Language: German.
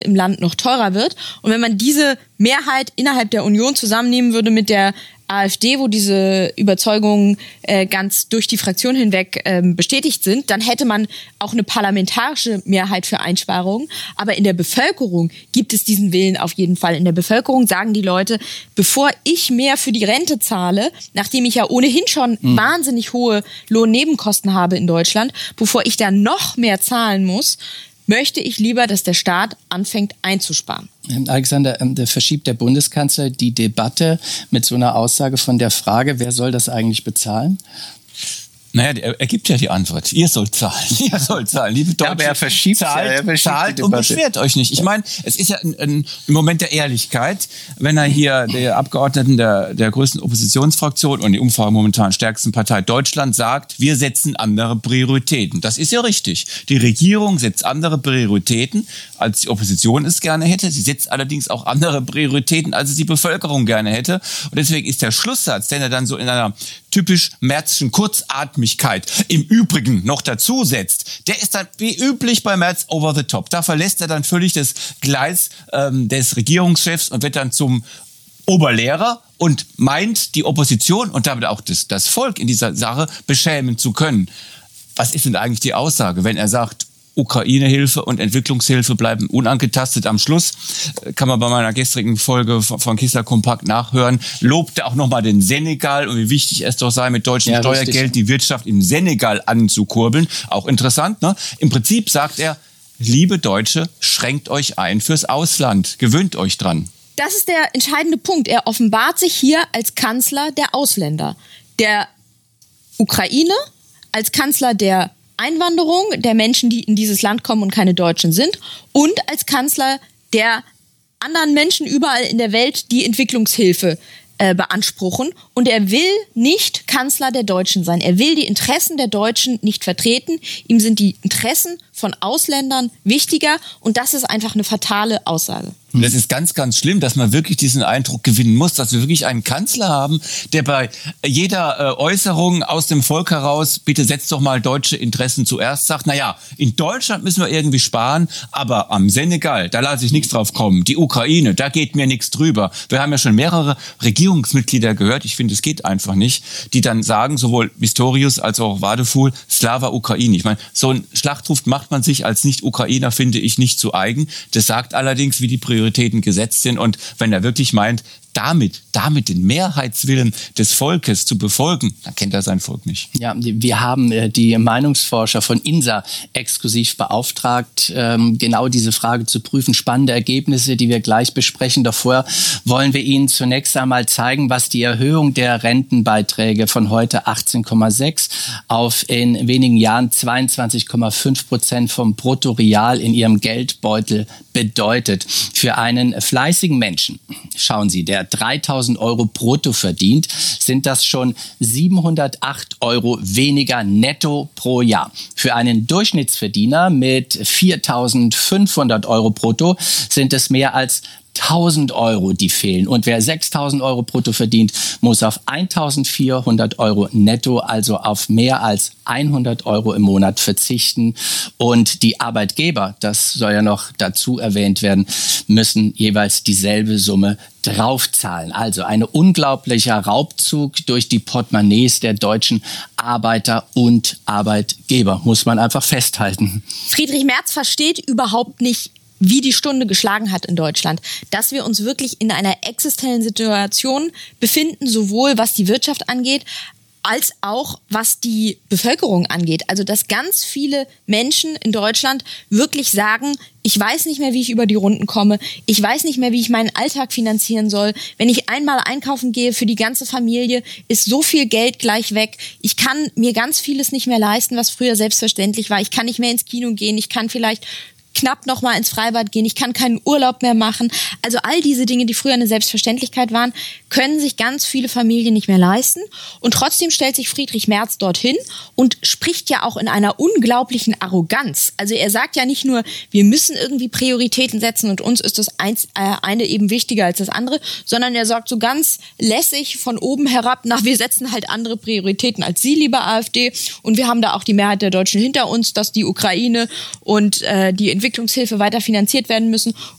im Land noch teurer wird. Und wenn man diese Mehrheit innerhalb der Union zusammennehmen würde mit der AfD, wo diese Überzeugungen ganz durch die Fraktion hinweg bestätigt sind, dann hätte man auch eine parlamentarische Mehrheit für Einsparungen. Aber in der Bevölkerung gibt es diesen Willen auf jeden Fall. In der Bevölkerung sagen die Leute, bevor ich mehr für die Rente zahle, nachdem ich ja ohnehin schon wahnsinnig hohe Lohnnebenkosten habe in Deutschland, bevor ich da noch mehr zahlen muss, möchte ich lieber, dass der Staat anfängt einzusparen. Alexander, verschiebt der Bundeskanzler die Debatte mit so einer Aussage von der Frage, wer soll das eigentlich bezahlen? Naja, er gibt ja die Antwort. Ihr sollt zahlen. Ihr sollt zahlen. Liebe Deutsche, aber er verschiebt zahlt und beschwert euch nicht. Ich meine, es ist ja ein Moment der Ehrlichkeit, wenn er hier der Abgeordneten der größten Oppositionsfraktion und die Umfrage momentan stärksten Partei Deutschland sagt, wir setzen andere Prioritäten. Das ist ja richtig. Die Regierung setzt andere Prioritäten, als die Opposition es gerne hätte. Sie setzt allerdings auch andere Prioritäten, als es die Bevölkerung gerne hätte. Und deswegen ist der Schlusssatz, den er dann so in einer typisch Merzschen Kurzatmigkeit im Übrigen noch dazu setzt, der ist dann wie üblich bei Merz over the top. Da verlässt er dann völlig das Gleis des Regierungschefs und wird dann zum Oberlehrer und meint, die Opposition und damit auch das Volk in dieser Sache beschämen zu können. Was ist denn eigentlich die Aussage, wenn er sagt, Ukraine-Hilfe und Entwicklungshilfe bleiben unangetastet. Am Schluss kann man bei meiner gestrigen Folge von Kissa Kompakt nachhören, lobte auch nochmal den Senegal und wie wichtig es doch sei, mit deutschem Steuergeld die Wirtschaft im Senegal anzukurbeln. Auch interessant, ne? Im Prinzip sagt er, liebe Deutsche, schränkt euch ein fürs Ausland, gewöhnt euch dran. Das ist der entscheidende Punkt. Er offenbart sich hier als Kanzler der Ausländer, der Ukraine, als Kanzler der Einwanderung, der Menschen, die in dieses Land kommen und keine Deutschen sind, und als Kanzler der anderen Menschen überall in der Welt, die Entwicklungshilfe beanspruchen. Und er will nicht Kanzler der Deutschen sein. Er will die Interessen der Deutschen nicht vertreten. Ihm sind die Interessen von Ausländern wichtiger. Und das ist einfach eine fatale Aussage. Und das ist ganz, ganz schlimm, dass man wirklich diesen Eindruck gewinnen muss, dass wir wirklich einen Kanzler haben, der bei jeder Äußerung aus dem Volk heraus, bitte setzt doch mal deutsche Interessen zuerst, sagt, naja, in Deutschland müssen wir irgendwie sparen, aber am Senegal, da lasse ich nichts drauf kommen. Die Ukraine, da geht mir nichts drüber. Wir haben ja schon mehrere Regierungsmitglieder gehört, ich finde, es geht einfach nicht, die dann sagen, sowohl Pistorius als auch Wadefuhl, Slava Ukraini. Ich meine, so einen Schlachtruf macht man sich als Nicht-Ukrainer, finde ich, nicht zu eigen. Das sagt allerdings, wie die Prioritäten gesetzt sind. Und wenn er wirklich meint, damit den Mehrheitswillen des Volkes zu befolgen, dann kennt er sein Volk nicht. Ja, wir haben die Meinungsforscher von INSA exklusiv beauftragt, genau diese Frage zu prüfen. Spannende Ergebnisse, die wir gleich besprechen. Davor wollen wir Ihnen zunächst einmal zeigen, was die Erhöhung der Rentenbeiträge von heute 18,6 auf in wenigen Jahren 22,5% vom Bruttoreal in Ihrem Geldbeutel bedeutet. Für einen fleißigen Menschen, schauen Sie, der 3.000 Euro brutto verdient, sind das schon 708 Euro weniger netto pro Jahr. Für einen Durchschnittsverdiener mit 4.500 Euro brutto sind es mehr als 1.000 Euro, die fehlen. Und wer 6.000 Euro brutto verdient, muss auf 1.400 Euro netto, also auf mehr als 100 Euro im Monat verzichten. Und die Arbeitgeber, das soll ja noch dazu erwähnt werden, müssen jeweils dieselbe Summe draufzahlen. Also ein unglaublicher Raubzug durch die Portemonnaies der deutschen Arbeiter und Arbeitgeber, muss man einfach festhalten. Friedrich Merz versteht überhaupt nicht, wie die Stunde geschlagen hat in Deutschland, dass wir uns wirklich in einer existenziellen Situation befinden, sowohl was die Wirtschaft angeht, als auch was die Bevölkerung angeht. Also dass ganz viele Menschen in Deutschland wirklich sagen, ich weiß nicht mehr, wie ich über die Runden komme, ich weiß nicht mehr, wie ich meinen Alltag finanzieren soll. Wenn ich einmal einkaufen gehe für die ganze Familie, ist so viel Geld gleich weg. Ich kann mir ganz vieles nicht mehr leisten, was früher selbstverständlich war. Ich kann nicht mehr ins Kino gehen, ich kann vielleicht knapp noch mal ins Freibad gehen, ich kann keinen Urlaub mehr machen. Also all diese Dinge, die früher eine Selbstverständlichkeit waren, können sich ganz viele Familien nicht mehr leisten. Und trotzdem stellt sich Friedrich Merz dorthin und spricht ja auch in einer unglaublichen Arroganz. Also er sagt ja nicht nur, wir müssen irgendwie Prioritäten setzen und uns ist das eine eben wichtiger als das andere, sondern er sagt so ganz lässig von oben herab, wir setzen halt andere Prioritäten als Sie, liebe AfD. Und wir haben da auch die Mehrheit der Deutschen hinter uns, dass die Ukraine und die Entwicklungshilfe Entwicklungshilfe weiter finanziert werden müssen